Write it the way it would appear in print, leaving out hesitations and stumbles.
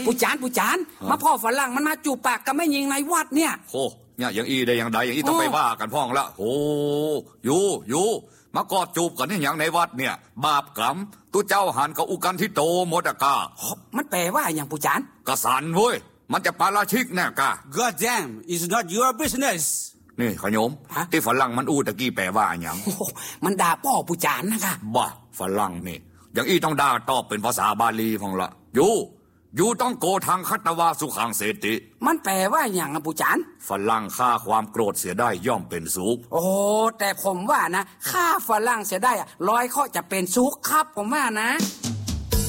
ผู้จานมาพ่อฝรั่งมันมาจูบปากกับแม่หญิงในวัดเนี่ยโอ้เนี่ยอย่างอีได้อย่างใดอย่างอีต้องไปว่ากันพ้องละโอ้อยู่มากอดจูบกันนี่อย่างในวัดเนี่ยบาปกรรมตุเจ้าหันกับอุกันที่โตหมดกามันแปลว่าอย่างผู้จานกสันเว้ยมันจะปาราชิกแน่กา God damn it's not your business นี่ขยมที่ฝรั่งมันอู้ตะกี้แปลว่าอย่างมันด่าพ่อผู้จานนะคะบ้าฝรั่งนี่อย่างอีต้องด่าตอบเป็นภาษาบาลีของละอยู่ต้องโกทางคัตวาสุขังเสติมันแปลว่าอย่างผู้จานฝรั่งฆ่าความโกรธเสียได้ย่อมเป็นสุขโอ้แต่ผมว่านะฆ่าฝรั่งเสียได้ร้อยข้อจะเป็นสุขครับผมว่านะ